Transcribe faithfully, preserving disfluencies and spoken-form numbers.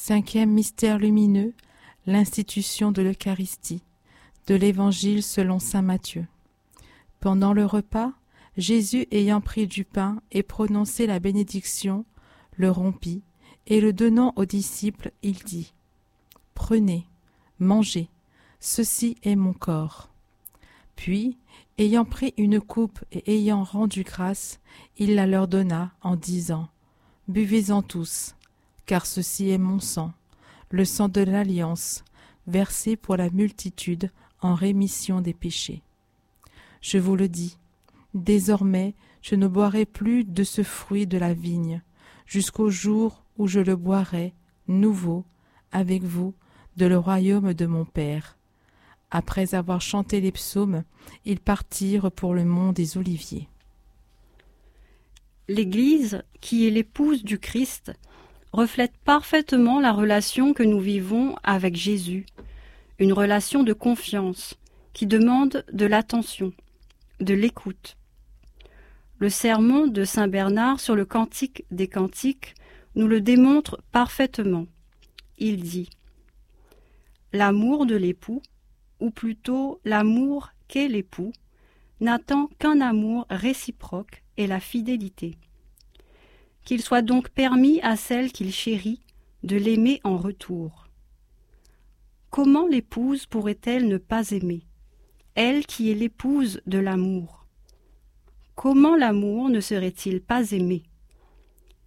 Cinquième mystère lumineux, l'institution de l'Eucharistie, de l'Évangile selon saint Matthieu. Pendant le repas, Jésus ayant pris du pain et prononcé la bénédiction, le rompit, et le donnant aux disciples, il dit : « Prenez, mangez, ceci est mon corps. » Puis, ayant pris une coupe et ayant rendu grâce, il la leur donna en disant : « Buvez-en tous, car ceci est mon sang, le sang de l'alliance, versé pour la multitude en rémission des péchés. Je vous le dis, désormais je ne boirai plus de ce fruit de la vigne, jusqu'au jour où je le boirai, nouveau, avec vous, de le royaume de mon Père. » Après avoir chanté les psaumes, ils partirent pour le mont des Oliviers. L'Église, qui est l'épouse du Christ, reflète parfaitement la relation que nous vivons avec Jésus, une relation de confiance qui demande de l'attention, de l'écoute. Le sermon de saint Bernard sur le Cantique des Cantiques nous le démontre parfaitement. Il dit : « L'amour de l'époux, ou plutôt l'amour qu'est l'époux, n'attend qu'un amour réciproque et la fidélité. Qu'il soit donc permis à celle qu'il chérit de l'aimer en retour. Comment l'épouse pourrait-elle ne pas aimer, elle qui est l'épouse de l'amour ? Comment l'amour ne serait-il pas aimé ?